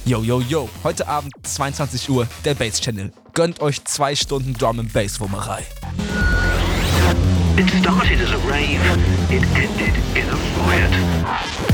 Yo, yo, yo, heute Abend 22 Uhr, der Bass Channel. Gönnt euch 2 Stunden Drum and Bass Wummerei. It started as a rave, it ended in a riot.